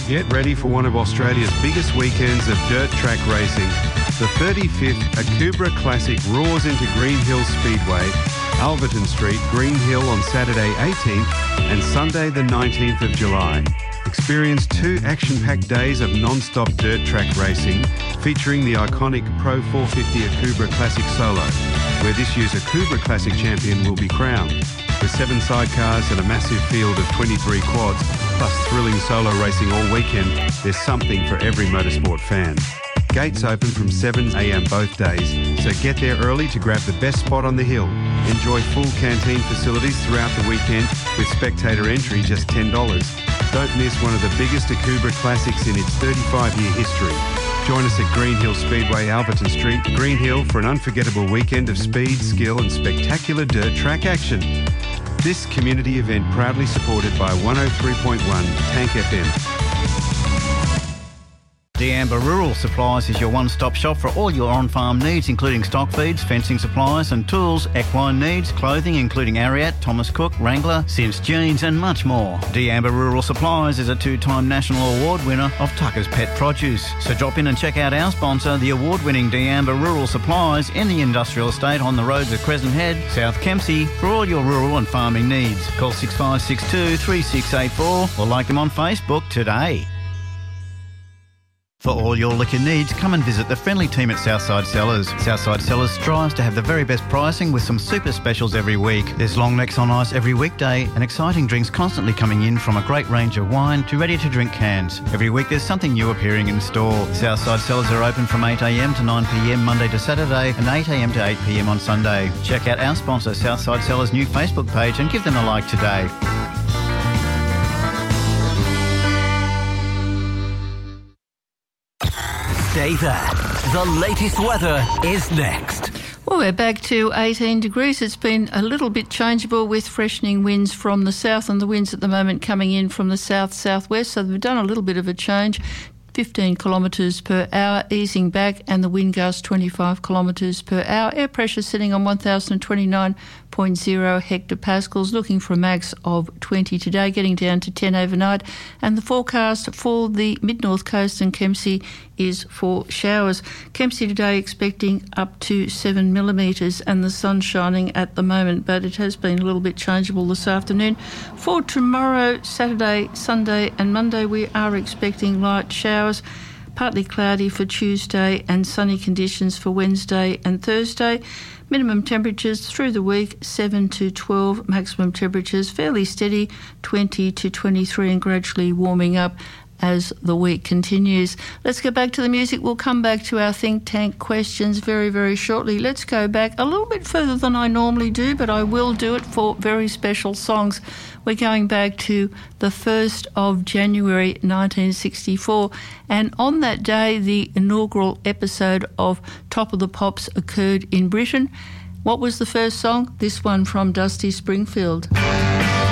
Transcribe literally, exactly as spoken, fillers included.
Get ready for one of Australia's biggest weekends of dirt track racing. The thirty-fifth Akubra Classic roars into Green Hill Speedway, Alverton Street, Green Hill on Saturday eighteenth and Sunday the nineteenth of July. Experience two action-packed days of non-stop dirt track racing featuring the iconic Pro four fifty Akubra Classic Solo, where this year's Akubra Classic champion will be crowned. With seven sidecars and a massive field of twenty-three quads, plus thrilling solo racing all weekend, there's something for every motorsport fan. Gates open from seven a m both days, so get there early to grab the best spot on the hill. Enjoy full canteen facilities throughout the weekend with spectator entry just ten dollars. Don't miss one of the biggest Akubra Classics in its thirty-five-year history. Join us at Green Hill Speedway, Alverton Street, Green Hill for an unforgettable weekend of speed, skill and spectacular dirt track action. This community event proudly supported by one oh three point one Tank F M. D'Amber Rural Supplies is your one-stop shop for all your on-farm needs, including stock feeds, fencing supplies and tools, equine needs, clothing including Ariat, Thomas Cook, Wrangler, Sims Jeans and much more. D'Amber Rural Supplies is a two-time national award winner of Tucker's Pet Produce. So drop in and check out our sponsor, the award-winning D'Amber Rural Supplies in the industrial estate on the roads of Crescent Head, South Kempsey, for all your rural and farming needs. Call six five six two, three six eight four or like them on Facebook today. For all your liquor needs, come and visit the friendly team at Southside Cellars. Southside Cellars strives to have the very best pricing with some super specials every week. There's long necks on ice every weekday and exciting drinks constantly coming in, from a great range of wine to ready-to-drink cans. Every week there's something new appearing in store. Southside Cellars are open from eight a m to nine p m Monday to Saturday and eight a m to eight p m on Sunday. Check out our sponsor Southside Cellars' new Facebook page and give them a like today. Stay there. The latest weather is next. Well, we're back to eighteen degrees. It's been a little bit changeable with freshening winds from the south, and the winds at the moment coming in from the south-southwest, so they've done a little bit of a change. fifteen kilometres per hour, easing back, and the wind gusts twenty-five kilometres per hour. Air pressure sitting on one thousand twenty-nine point zero hectopascals, looking for a max of twenty today, getting down to ten overnight. And the forecast for the mid-north coast and Kempsey is for showers. Kempsey today expecting up to seven millimetres, and the sun's shining at the moment, but it has been a little bit changeable this afternoon. For tomorrow, Saturday, Sunday and Monday, we are expecting light showers. Partly cloudy for Tuesday and sunny conditions for Wednesday and Thursday. Minimum temperatures through the week seven to twelve, maximum temperatures fairly steady twenty to twenty-three, and gradually warming up as the week continues. Let's go back to the music. We'll come back to our think tank questions very, very shortly. Let's go back a little bit further than I normally do, but I will do it for very special songs. We're going back to the first of January nineteen sixty-four, and on that day the inaugural episode of Top of the Pops occurred in Britain. What was the first song? This one from Dusty Springfield.